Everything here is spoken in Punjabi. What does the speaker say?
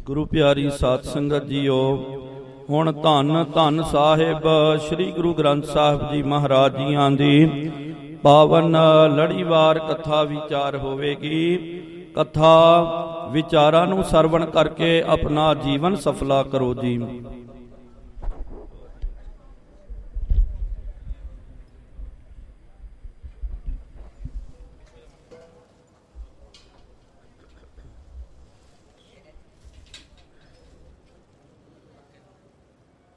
ਗੁਰੂ ਪਿਆਰੀ ਸਾਧ ਸੰਗਤ ਜੀਓ, ਹੁਣ ਧੰਨ ਧੰਨ ਸਾਹਿਬ ਸ੍ਰੀ ਗੁਰੂ ਗ੍ਰੰਥ ਸਾਹਿਬ ਜੀ ਮਹਾਰਾਜ ਜੀਆਂ ਦੀ ਪਾਵਨ ਲੜੀਵਾਰ ਕਥਾ ਵਿਚਾਰ ਹੋਵੇਗੀ। ਕਥਾ ਵਿਚਾਰਾਂ ਨੂੰ ਸਰਵਣ ਕਰਕੇ ਆਪਣਾ ਜੀਵਨ ਸਫਲਾ ਕਰੋ ਜੀ।